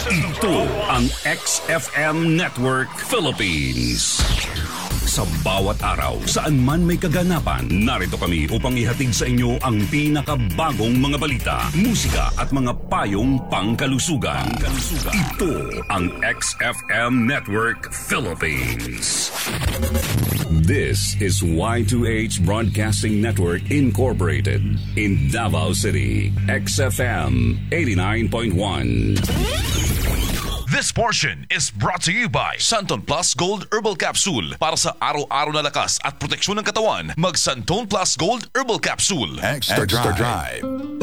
Ito ang XFM Network Philippines. Sa bawat araw, saan man may kaganapan, narito kami upang ihatid sa inyo ang pinakabagong mga balita, musika at mga payong pangkalusugan. Ito ang XFM Network Philippines. This is Y2H Broadcasting Network Incorporated in Davao City. XFM 89.1. This portion is brought to you by Santon Plus Gold Herbal Capsule. Para sa araw-araw na lakas at proteksyon ng katawan, mag Santon Plus Gold Herbal Capsule. Extra Drive.